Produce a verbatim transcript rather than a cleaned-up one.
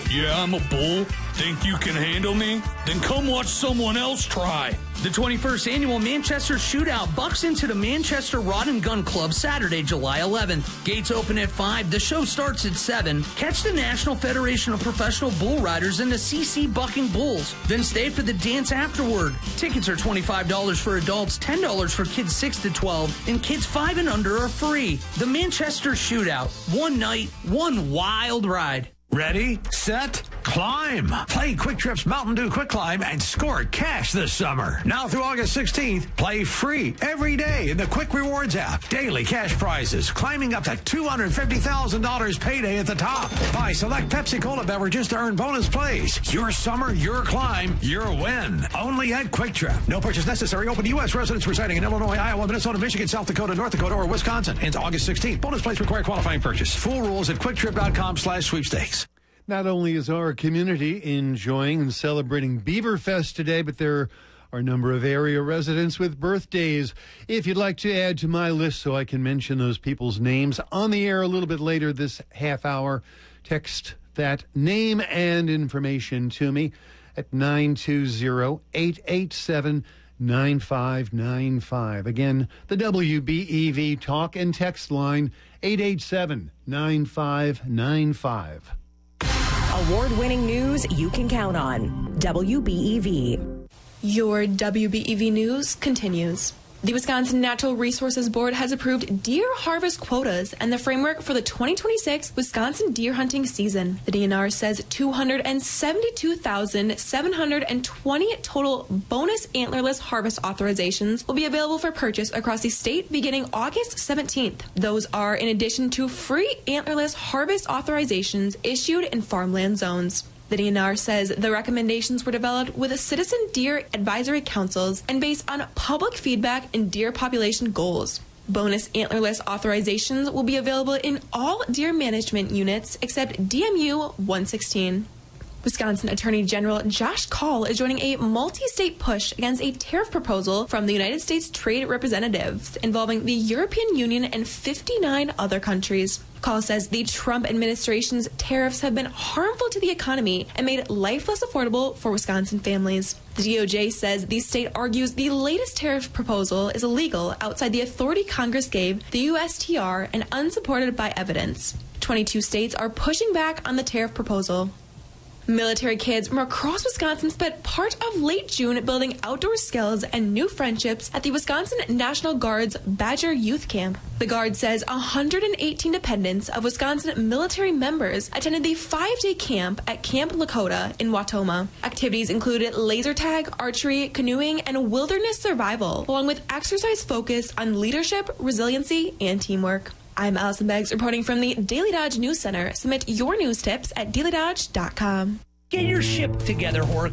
Yeah, I'm a bull. Think you can handle me? Then come watch someone else try. The twenty-first Annual Manchester Shootout bucks into the Manchester Rod and Gun Club Saturday, July eleventh. Gates open at five. The show starts at seven. Catch the National Federation of Professional Bull Riders and the C C Bucking Bulls. Then stay for the dance afterward. Tickets are twenty-five dollars for adults, ten dollars for kids six to twelve, and kids five and under are free. The Manchester Shootout. One night, one wild ride. Ready, set, climb. Play Quick Trip's Mountain Dew Quick Climb and score cash this summer. Now through August sixteenth, play free every day in the Quick Rewards app. Daily cash prizes climbing up to two hundred fifty thousand dollars payday at the top. Buy select Pepsi Cola beverages to earn bonus plays. Your summer, your climb, your win. Only at Quick Trip. No purchase necessary. Open to U S residents residing in Illinois, Iowa, Minnesota, Michigan, South Dakota, North Dakota, or Wisconsin. Ends August sixteenth. Bonus plays require qualifying purchase. Full rules at quicktrip.com slash sweepstakes. Not only is our community enjoying and celebrating Beaverfest today, but there are a number of area residents with birthdays. If you'd like to add to my list so I can mention those people's names on the air a little bit later this half hour, text that name and information to me at nine two zero, eight eight seven, nine five nine five. Again, the W B E V talk and text line, eight eight seven, nine five nine five. Award-winning news you can count on. W B E V. Your W B E V news continues. The Wisconsin Natural Resources Board has approved deer harvest quotas and the framework for the twenty twenty-six Wisconsin deer hunting season. The D N R says two hundred seventy-two thousand seven hundred twenty total bonus antlerless harvest authorizations will be available for purchase across the state beginning August seventeenth. Those are in addition to free antlerless harvest authorizations issued in farmland zones. The D N R says the recommendations were developed with a citizen deer advisory councils and based on public feedback and deer population goals. Bonus antlerless authorizations will be available in all deer management units except D M U one sixteen. Wisconsin Attorney General Josh Kaul is joining a multi-state push against a tariff proposal from the United States Trade Representatives involving the European Union and fifty-nine other countries. Kaul says the Trump administration's tariffs have been harmful to the economy and made life less affordable for Wisconsin families. The D O J says the state argues the latest tariff proposal is illegal outside the authority Congress gave the U S T R and unsupported by evidence. twenty-two states are pushing back on the tariff proposal. Military kids from across Wisconsin spent part of late June building outdoor skills and new friendships at the Wisconsin National Guard's Badger Youth Camp. The Guard says one hundred eighteen dependents of Wisconsin military members attended the five-day camp at Camp Lakota in Wautoma. Activities included laser tag, archery, canoeing, and wilderness survival, along with exercise focused on leadership, resiliency, and teamwork. I'm Allison Beggs reporting from the Daily Dodge News Center. Submit your news tips at daily dodge dot com. Get your ship together, Hork.